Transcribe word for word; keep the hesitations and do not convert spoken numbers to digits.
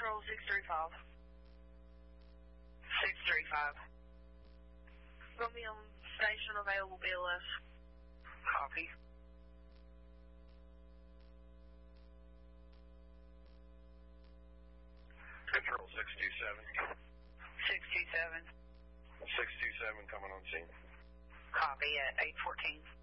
Patrol six three five. six three five. Going to be on station available B L S. Copy. Control six two seven. six two seven. six two seven coming on scene. Copy at eight fourteen.